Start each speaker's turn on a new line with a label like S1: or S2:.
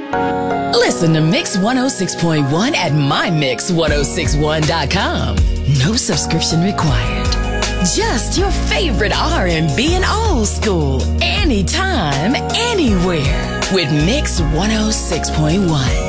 S1: Listen to Mix 106.1 at mymix1061.com. No subscription required. Just your favorite R&B and old school. Anytime, anywhere. With Mix 106.1.